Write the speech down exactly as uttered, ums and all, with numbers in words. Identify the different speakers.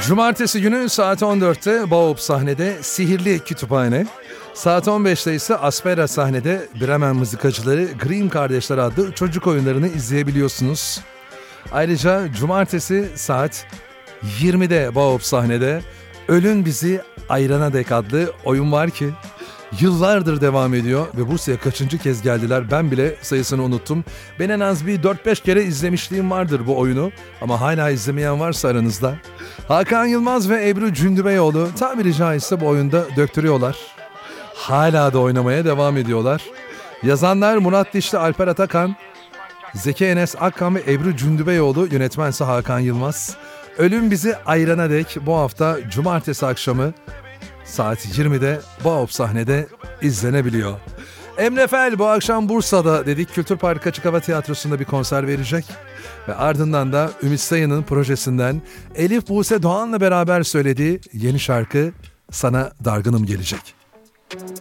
Speaker 1: Cumartesi günü saat on dörtte Baop sahnede Sihirli Kütüphane. Saat on beşte ise Aspera sahnede Bremen mızıkacıları Grimm Kardeşler adlı çocuk oyunlarını izleyebiliyorsunuz. Ayrıca cumartesi saat yirmide Baop sahnede Ölün Bizi Ayrana Dek adlı oyun var ki yıllardır devam ediyor ve Bursa'ya kaçıncı kez geldiler ben bile sayısını unuttum. Ben en az bir dört beş kere izlemişliğim vardır bu oyunu ama hala izlemeyen varsa aranızda. Hakan Yılmaz ve Ebru Cündübeyoğlu tabiri caizse bu oyunda döktürüyorlar. Hala da oynamaya devam ediyorlar. Yazanlar Murat Dişli, Alper Atakan, Zeki Enes Akkan ve Ebru Cündübeyoğlu, yönetmense Hakan Yılmaz. Ölüm Bizi Ayrana Dek bu hafta cumartesi akşamı saat yirmide Baop sahnede izlenebiliyor. Emre Fel bu akşam Bursa'da dedik Kültür Parkı Açık Hava Tiyatrosu'nda bir konser verecek. Ve ardından da Ümit Sayın'ın projesinden Elif Buse Doğan'la beraber söylediği yeni şarkı Sana Dargınım gelecek.